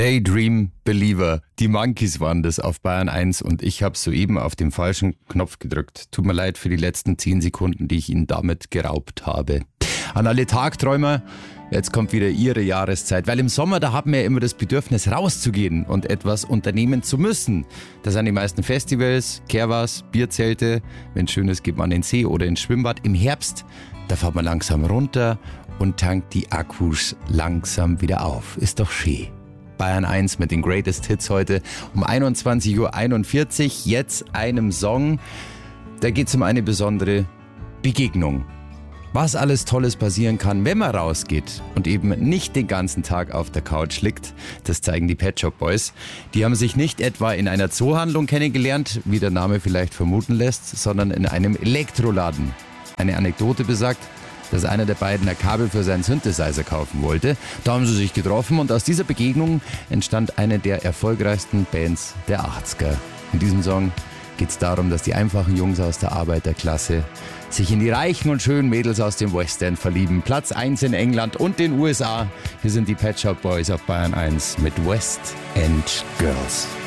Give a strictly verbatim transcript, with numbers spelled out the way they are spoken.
Daydream Believer. Die Monkeys waren das auf Bayern eins und ich habe soeben auf den falschen Knopf gedrückt. Tut mir leid für die letzten zehn Sekunden, die ich Ihnen damit geraubt habe. An alle Tagträumer, jetzt kommt wieder Ihre Jahreszeit, weil im Sommer, da haben wir ja immer das Bedürfnis rauszugehen und etwas unternehmen zu müssen. Das sind die meisten Festivals, Kehrwas, Bierzelte. Wenn es schön ist, geht man an den See oder ins Schwimmbad. Im Herbst, da fährt man langsam runter und tankt die Akkus langsam wieder auf. Ist doch schön. Bayern eins mit den Greatest Hits heute um einundzwanzig Uhr einundvierzig. Jetzt einem Song, da geht es um eine besondere Begegnung. Was alles Tolles passieren kann, wenn man rausgeht und eben nicht den ganzen Tag auf der Couch liegt, das zeigen die Pet Shop Boys. Die haben sich nicht etwa in einer Zoohandlung kennengelernt, wie der Name vielleicht vermuten lässt, sondern in einem Elektroladen. Eine Anekdote besagt, dass einer der beiden ein Kabel für seinen Synthesizer kaufen wollte. Da haben sie sich getroffen und aus dieser Begegnung entstand eine der erfolgreichsten Bands der achtziger. In diesem Song geht es darum, dass die einfachen Jungs aus der Arbeiterklasse sich in die reichen und schönen Mädels aus dem West End verlieben. Platz eins in England und den U S A. Hier sind die Pet Shop Boys auf Bayern eins mit West End Girls.